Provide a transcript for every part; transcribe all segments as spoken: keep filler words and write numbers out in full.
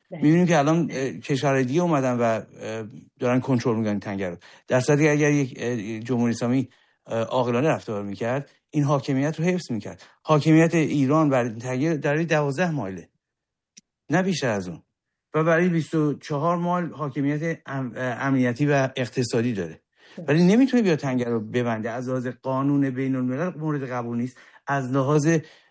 می‌بینیم که الان کشورهای دیگه اومدن و دارن کنترل می‌کنن تنگه رو. در صورتی که اگر یک جمهوری اسلامی عاقلانه رفتار می‌کرد، این حاکمیت رو حفظ می‌کرد. حاکمیت ایران بر تنگه در دوازده مایله، نه بیشتر از اون، و برای بیست و چهار مایل حاکمیت امنیتی و اقتصادی داره. ولی نمیتونه بیا تنگه رو ببنده. از لحاظ قانون بین الملل مورد قبول نیست، از لحاظ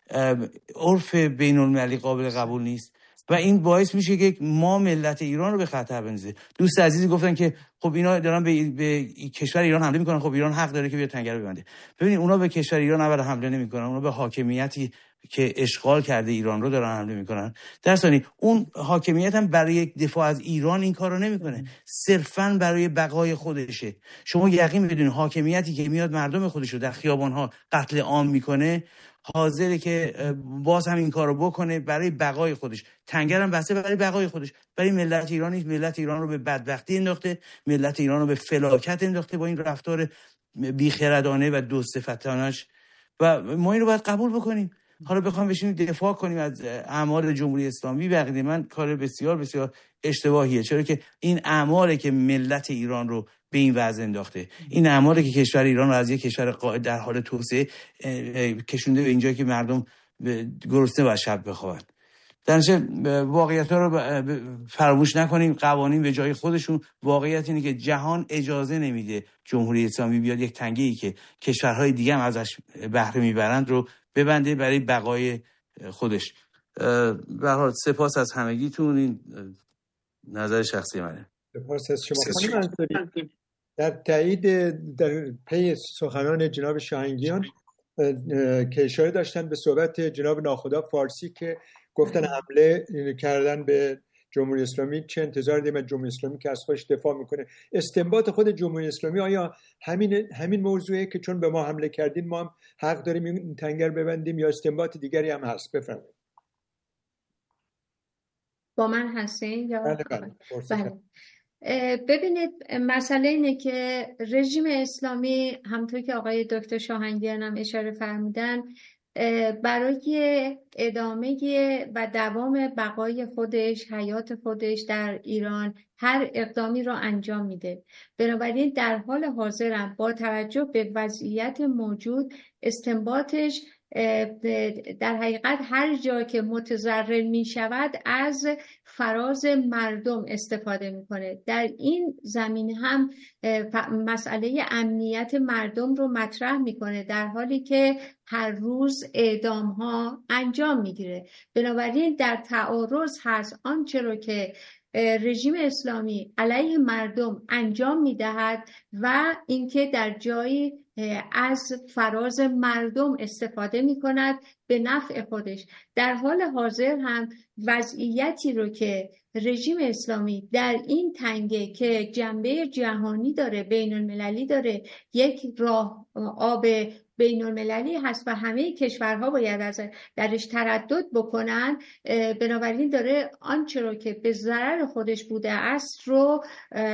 عرف بین المللی قابل قبول نیست و این باعث میشه که ما ملت ایران رو به خطر بندازه. دوست عزیزی گفتن که خب اینا دارن به, به کشور ایران حمله میکنن، خب ایران حق داره که بیا تنگه رو ببنده. ببینید اونا به کشور ایران اول حمله نمیکنن، اونا به حاکمیتی که اشغال کرده ایران رو دارن حمله میکنن. در ثانی اون حاکمیت هم برای دفاع از ایران این کارو نمیکنه، صرفاً برای بقای خودشه. شما یقین بدونید حاکمیتی که میاد مردم خودش رو در خیابان‌ها قتل عام میکنه حاضره که باز هم این کارو بکنه برای بقای خودش. تنگر هم بسته برای بقای خودش، برای ملت ایران نیست. ملت ایران رو به بدبختی انداخته، ملت ایران رو به فلاکت انداخته با این رفتار بیخردانه و دوستفتانش و ما این رو باید قبول بکنیم. حالا بخوام بشینیم دفاع کنیم از اعمال جمهوری اسلامی، بقیده من کار بسیار بسیار اشتباهیه، چرا که این اعمالی که ملت ایران رو به این وضع انداخته، این اعمالی که کشور ایران رو از یک کشور قائد در حال توسعه کشونده به اینجا که مردم گرسنه و شب بخوابن. در نتیجه واقعیت‌ها رو فراموش نکنیم. قوانین به جای خودشون، واقعیت اینه که جهان اجازه نمیده جمهوری اسلامی بیاد یک تنگه‌ای که کشورهای دیگه هم ازش بهره میبرند رو ببنده برای بقای خودش. به هر حال سپاس از همگیتون. این نظر شخصی منه. سپاس از شما خانم انصاری. در تایید در پی سخنان جناب شاهنگیان که اشاره داشتن به صحبت جناب ناخدا فارسی که گفتن حمله کردن به جمهوری اسلامی، چه انتظار داریم از جمهوری اسلامی که از خودش دفاع میکنه. استنباط خود جمهوری اسلامی آیا همین همین موضوعه که چون به ما حمله کردین ما هم حق داریم این تنگر ببندیم، یا استنباط دیگری هم هست؟ بفرمایید. با من هستین یا بله بله. بله. ببینید مسئله اینه که رژیم اسلامی همونطور که آقای دکتر شاهنگیان هم اشاره فرمودن برای ادامه و دوام بقای خودش، حیات خودش در ایران هر اقدامی را انجام میده. بنابراین در حال حاضر با توجه به وضعیت موجود استنباطش در حقیقت هر جا که متضرر می شود از فراز مردم استفاده میکنه. در این زمینه هم مسئله امنیت مردم رو مطرح میکنه در حالی که هر روز اعدام ها انجام میگیره. بنابراین در تعارض هست آنچه رو که رژیم اسلامی علیه مردم انجام میدهد و اینکه در جایی از فراز مردم استفاده میکند به نفع خودش. در حال حاضر هم وضعیتی رو که رژیم اسلامی در این تنگه که جنبه جهانی داره، بین المللی داره، یک راه آب بین المللی هست و همه کشورها باید از درش تردد بکنن. بنابراین داره آنچه رو که به ضرر خودش بوده است رو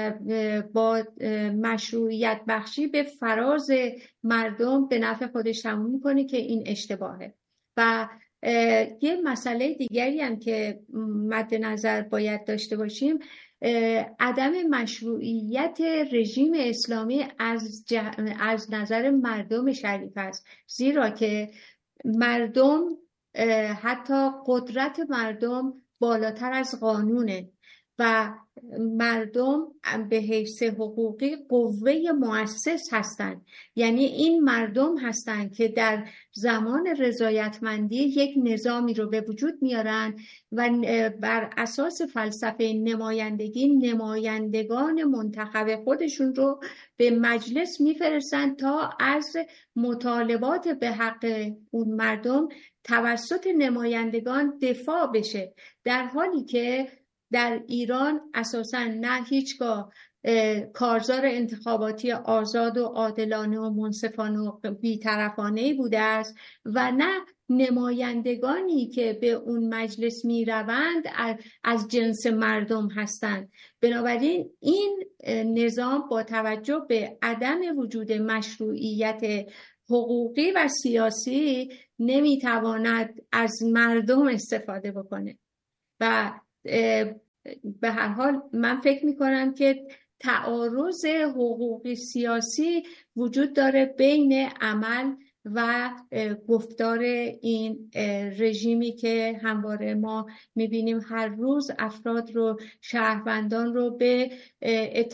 با مشروعیت بخشی به فراز مردم به نفع خودش تموم میکنه که این اشتباهه. و یه مسئله دیگری هم که مد نظر باید داشته باشیم عدم مشروعیت رژیم اسلامی از, جه... از نظر مردم شریف است، زیرا که مردم حتی قدرت مردم بالاتر از قانونه و مردم به حیث حقوقی قوه مؤسس هستند. یعنی این مردم هستند که در زمان رضایتمندی یک نظامی رو به وجود میارن و بر اساس فلسفه نمایندگی نمایندگان منتخب خودشون رو به مجلس میفرستن تا از مطالبات به حق اون مردم توسط نمایندگان دفاع بشه، در حالی که در ایران اساساً نه هیچگاه کارزار انتخاباتی آزاد و عادلانه و منصفانه و بی‌طرفانه‌ای بوده است و نه نمایندگانی که به اون مجلس می روند از جنس مردم هستند. بنابراین این نظام با توجه به عدم وجود مشروعیت حقوقی و سیاسی نمی تواند از مردم استفاده بکنه و به هر حال من فکر میکنم که تعارض حقوقی سیاسی وجود داره بین عمل و گفتار این رژیمی که همواره ما میبینیم هر روز افراد رو، شهروندان رو به